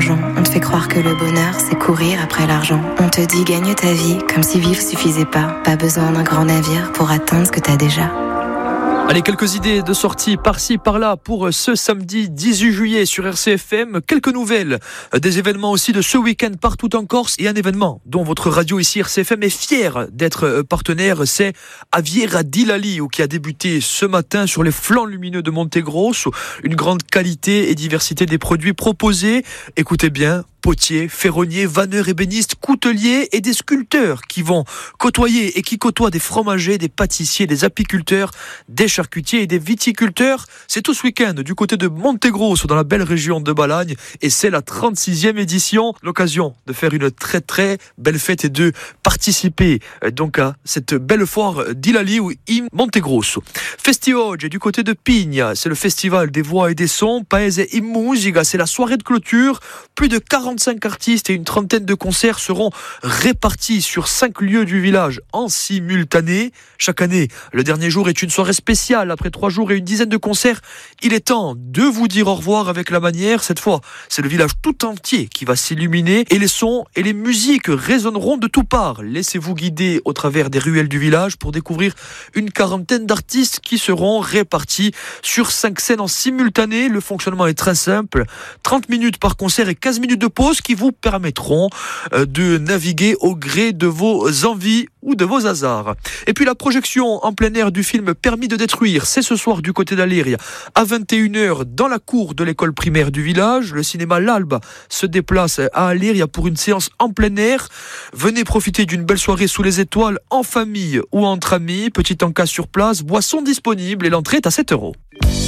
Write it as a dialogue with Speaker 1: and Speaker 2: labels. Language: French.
Speaker 1: argent. On te fait croire que le bonheur, c'est courir après l'argent. On te dit gagne ta vie, comme si vivre suffisait pas. Pas besoin d'un grand navire pour atteindre ce que t'as déjà.
Speaker 2: Allez, quelques idées de sortie par-ci, par-là pour ce samedi 18 juillet sur RCFM. Quelques nouvelles, des événements aussi de ce week-end partout en Corse et un événement dont votre radio ici RCFM est fière d'être partenaire, c'est Aviera di Laliu qui a débuté ce matin sur les flancs lumineux de Montegrosso. Une grande qualité et diversité des produits proposés. Écoutez bien, potiers, ferronniers, vanneurs, ébénistes, couteliers et des sculpteurs qui vont côtoyer et qui côtoient des fromagers, des pâtissiers, des apiculteurs, des charcutiers et des viticulteurs. C'est tout ce week-end du côté de Montegrosso dans la belle région de Balagne et c'est la 36e édition. L'occasion de faire une très très belle fête et de participer donc à cette belle foire di Laliu in Montegrosso. Festioggi du côté de Pigna, c'est le festival des voix et des sons. Paese in Musica, c'est la soirée de clôture. Plus de 45 artistes et une trentaine de concerts seront répartis sur 5 lieux du village en simultané. Chaque année, le dernier jour est une soirée spéciale. Après 3 jours et une dizaine de concerts, il est temps de vous dire au revoir avec la manière. Cette fois, c'est le village tout entier qui va s'illuminer et les sons et les musiques résonneront de toutes parts. Laissez-vous guider au travers des ruelles du village pour découvrir une quarantaine d'artistes qui seront répartis sur 5 scènes en simultané. Le fonctionnement est très simple. 30 minutes par concert et 15 minutes de pause qui vous permettront de naviguer au gré de vos envies ou de vos hasards. Et puis la projection en plein air du film Permis de détruire, c'est ce soir du côté d'Aléria à 21h dans la cour de l'école primaire du village. Le cinéma L'Alba se déplace à Aléria pour une séance en plein air. Venez profiter d'une belle soirée sous les étoiles en famille ou entre amis. Petit encas sur place, boissons disponibles et l'entrée est à 7 €.